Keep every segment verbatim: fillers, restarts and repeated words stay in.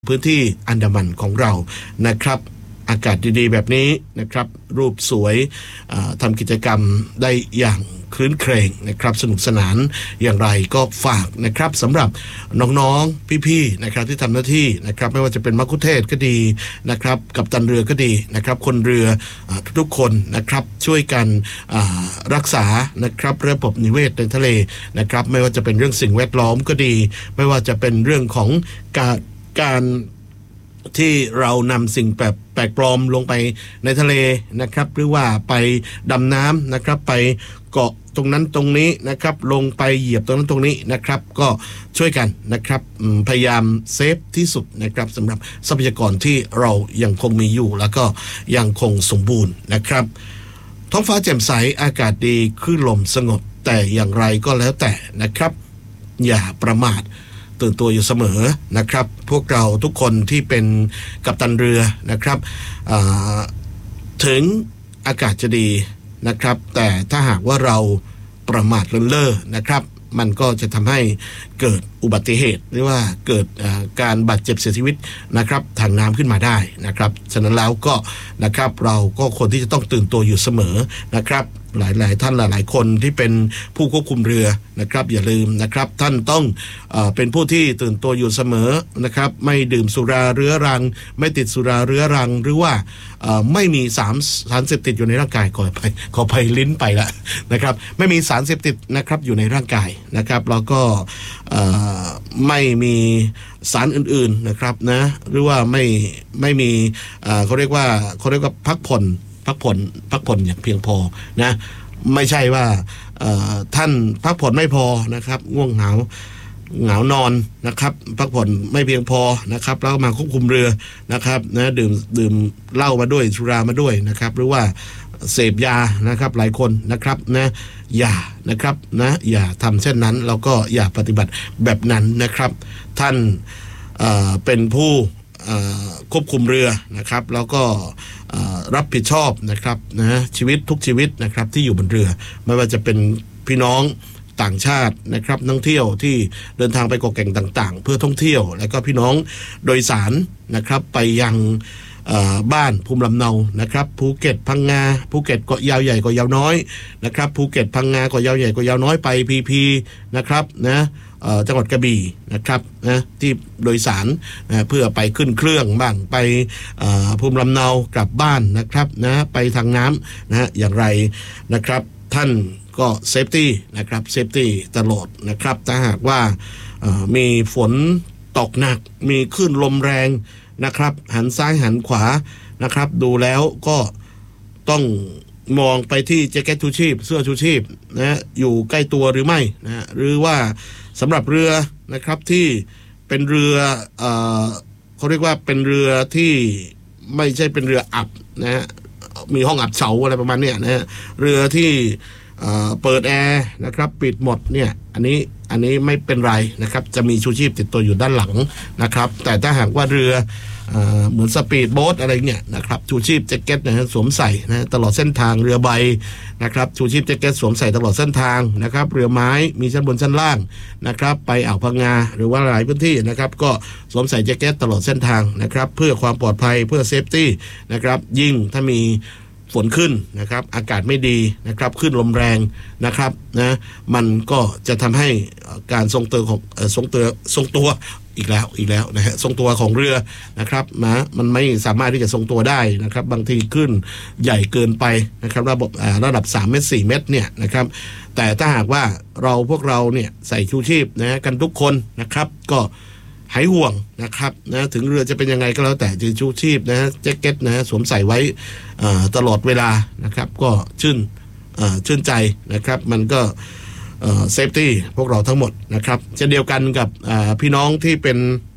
พื้นที่อันดามันของเรานะครับอากาศดีๆแบบนี้นะครับรูปสวยทำกิจกรรมได้อย่างคลื้นเครงนะครับสนุกสนานอย่างไรก็ฝากนะครับสำหรับน้องๆพี่ๆนะครับที่ทำหน้าที่นะครับไม่ว่าจะเป็นมัคคุเทศก์ก็ดีนะครับกัปตันเรือก็ดีนะครับคนเรือทุกๆคนนะครับช่วยกันรักษานะครับระบบนิเวศในทะเลนะครับไม่ว่าจะเป็นเรื่องสิ่งแวดล้อมก็ดีไม่ว่าจะเป็นเรื่องของการการที่เรานำสิ่งแปลกแปลกปลอมลงไปในทะเลนะครับหรือว่าไปดำน้ำนะครับไปเกาะตรงนั้นตรงนี้นะครับลงไปเหยียบตรงนั้นตรงนี้นะครับก็ช่วยกันนะครับพยายามเซฟที่สุดนะครับสำหรับทรัพยากรที่เรายังคงมีอยู่แล้วก็ยังคงสมบูรณ์นะครับท้องฟ้าแจ่มใสอากาศดีคลื่นลมสงบแต่อย่างไรก็แล้วแต่นะครับอย่าประมาทตื่นตัวอยู่เสมอนะครับพวกเราทุกคนที่เป็นกัปตันเรือนะครับถึงอากาศจะดีนะครับแต่ถ้าหากว่าเราประมาทเลินเล่อนะครับมันก็จะทำให้เกิดอุบัติเหตุหรือว่าเกิดการบาดเจ็บเสียชีวิตนะครับทางน้ำขึ้นมาได้นะครับฉะนั้นแล้วก็นะครับเราก็ควรที่จะต้องตื่นตัวอยู่เสมอนะครับหลายๆท่านหลายๆคนที่เป็นผู้ควบคุมเรือนะครับอย่าลืมนะครับท่านต้องเอ่อเป็นผู้ที่ตื่นตัวอยู่เสมอนะครับไม่ดื่มสุราเรื้อรังไม่ติดสุราเรื้อรังหรือว่าเอ่อไม่มีสารสารเสพติดอยู่ในร่างกายขอไปขอไปลิ้นไปละนะครับไม่มีสารเสพติดนะครับอยู่ในร่างกายนะครับแล้วก็เอ่อไม่มีสารอื่นๆนะครับนะหรือว่าไม่ไม่มีเอ่อเขาเรียกว่าเขาเรียกว่าพักผ่อนพักผ่อนพักผ่อนอย่างเพียงพอนะไม่ใช่ว่าท่านพักผ่อนไม่พอนะครับง่วงเหงาเหงานอนนะครับพักผ่อนไม่เพียงพอนะครับแล้วมาควบคุมเรือนะครับนะดื่มดื่มเหล้ามาด้วยสุรามาด้วยนะครับหรือว่าเสพยานะครับหลายคนนะครับนะอย่านะครับนะอย่าทำเช่นนั้นแล้วก็อย่าปฏิบัติแบบนั้นนะครับท่านเอ่อเป็นผู้ควบคุมเรือนะครับแล้วก็รับผิดชอบนะครับนะชีวิตทุกชีวิตนะครับที่อยู่บนเรือไม่ว่าจะเป็นพี่น้องต่างชาตินะครับนักท่องเที่ยวที่เดินทางไปเกาะแก่งต่างๆเพื่อท่องเที่ยวแล้วก็พี่น้องโดยสารนะครับไปยังบ้านภูมิลำเนานะครับภูเก็ตพังงาภูเก็ตเกาะยาวใหญ่เกาะยาวน้อยนะครับภูเก็ตพังงาเกาะยาวใหญ่เกาะยาวน้อยไปพีพีนะครับนะจังหวัดกระบี่นะครับนะที่โดยสารนะเพื่อไปขึ้นเครื่องบ้างไปภูมิลำเนากลับบ้านนะครับนะไปทางน้ำนะอย่างไรนะครับท่านก็เซฟตี้นะครับเซฟตี้ตลอดนะครับถ้าหากว่ามีฝนตกหนักมีคลื่นลมแรงนะครับหันซ้ายหันขวานะครับดูแล้วก็ต้องมองไปที่แจ็คเก็ตชูชีพเสื้อชูชีพนะอยู่ใกล้ตัวหรือไม่นะหรือว่าสำหรับเรือนะครับที่เป็นเรือเอ่อเขาเรียกว่าเป็นเรือที่ไม่ใช่เป็นเรืออับนะฮะมีห้องอับเฉาอะไรประมาณเนี้ยนะฮะเรือที่เอ่อเปิดแอร์นะครับปิดหมดเนี่ยอันนี้อันนี้ไม่เป็นไรนะครับจะมีชูชีพติดตัวอยู่ด้านหลังนะครับแต่ถ้าหากว่าเรือเหมือนสปีดโบ๊ทอะไรเนี่ยนะครับชูชีพแจ็คเก็ตนะฮะสวมใส่นะตลอดเส้นทางเรือใบนะครับชูชีพแจ็คเก็ตสวมใส่ตลอดเส้นทางนะครับเรือไม้มีชั้นบนชั้นล่างนะครับไปอ่าวพังงาหรือว่าหลายพื้นที่นะครับก็สวมใส่แจ็คเก็ตตลอดเส้นทางนะครับเพื่อความปลอดภัยเพื่อเซฟตี้นะครับยิ่งถ้ามีฝนขึ้นนะครับอากาศไม่ดีนะครับขึ้นลมแรงนะครับนะมันก็จะทำให้การทรงตัวของทรงตัวทรงตัวอีกแล้วอีกแล้วนะฮะทรงตัวของเรือนะครับนะมันไม่สามารถที่จะทรงตัวได้นะครับบางทีขึ้นใหญ่เกินไปนะครับระบบระดับสามเมตรสี่เมตรเนี่ยนะครับแต่ถ้าหากว่าเราพวกเราเนี่ยใส่ชูชีพนะกันทุกคนนะครับก็หายห่วงนะครับนะถึงเรือจะเป็นยังไงก็แล้วแต่ชูชีพนะแจ็คเก็ตนะสวมใส่ไว้ตลอดเวลานะครับก็ชื่นชื่นใจนะครับมันก็เซฟตี้พวกเราทั้งหมดนะครับเช่นเดียวกันกับพี่น้องที่เป็น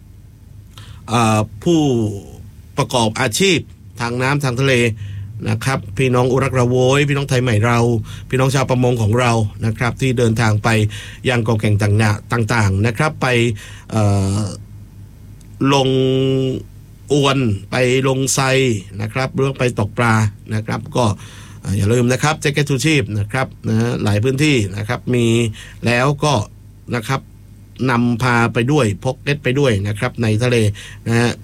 ผู้ประกอบอาชีพทางน้ำทางทะเลนะครับพี่น้องอุรักระโวยพี่น้องไทยใหม่เราพี่น้องชาวประมงของเรานะครับที่เดินทางไปยังเกาะแก่งต่างๆนะครับไปลงอวนไปลงไซนะครับหรือไปตกปลานะครับก็อย่าลืมนะครับแจ็คเก็ตชูชีพนะครับนะหลายพื้นที่นะครับมีแล้วก็นะครับนำพาไปด้วยพกเก็ตไปด้วยนะครับในทะเลนะฮะ